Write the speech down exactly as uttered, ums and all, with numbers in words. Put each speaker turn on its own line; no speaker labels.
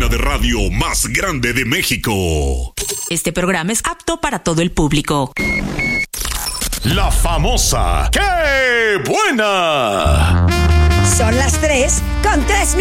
cabina de radio más grande de México.
Este programa es apto para todo el público.
La famosa ¡Qué buena!
Son las tres con tres